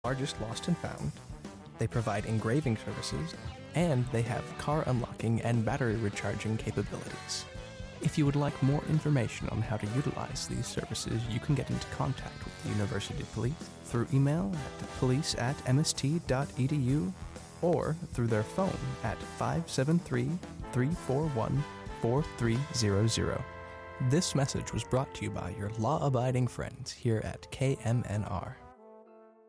largest lost and found. They provide engraving services, and they have car unlocking and battery recharging capabilities. If you would like more information on how to utilize these services, you can get into contact with the University Police through email at police@mst.edu or through their phone at 573-341-4300. This message was brought to you by your law-abiding friends here at KMNR.